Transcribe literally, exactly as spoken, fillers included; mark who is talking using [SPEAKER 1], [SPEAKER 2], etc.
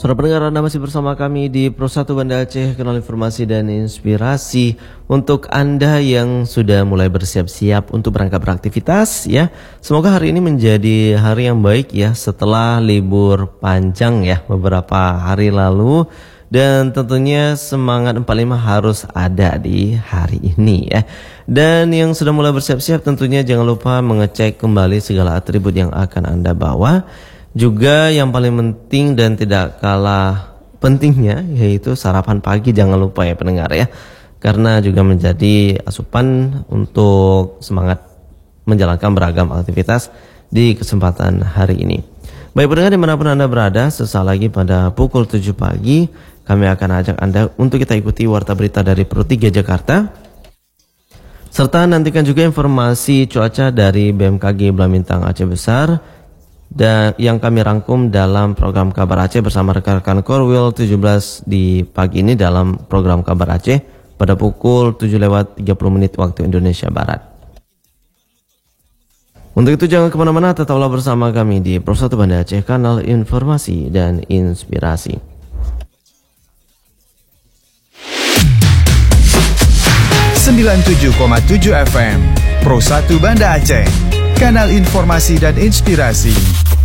[SPEAKER 1] Saudara pendengar, Anda masih bersama kami di Pro satu Banda Aceh, kanal informasi dan inspirasi untuk Anda yang sudah mulai bersiap-siap untuk berangkat beraktivitas ya. Semoga hari ini menjadi hari yang baik ya setelah libur panjang ya beberapa hari lalu, dan tentunya semangat empat puluh lima harus ada di hari ini ya. Dan yang sudah mulai bersiap-siap tentunya jangan lupa mengecek kembali segala atribut yang akan Anda bawa. Juga yang paling penting dan tidak kalah pentingnya yaitu sarapan pagi, jangan lupa ya pendengar ya, karena juga menjadi asupan untuk semangat menjalankan beragam aktivitas di kesempatan hari ini. Baik pendengar dimanapun Anda berada, sesaat lagi pada pukul tujuh pagi kami akan ajak Anda untuk kita ikuti warta berita dari Pro tiga Jakarta, serta nantikan juga informasi cuaca dari B M K G Blamintang Aceh Besar, dan yang kami rangkum dalam program Kabar Aceh bersama rekan-rekan Korwil tujuh belas di pagi ini dalam program Kabar Aceh pada pukul tujuh lewat tiga puluh menit waktu Indonesia Barat. Untuk itu jangan kemana-mana, tetaplah bersama kami di Pro satu Banda Aceh, kanal informasi dan inspirasi.
[SPEAKER 2] sembilan puluh tujuh koma tujuh F M Pro satu Banda Aceh, kanal informasi dan inspirasi.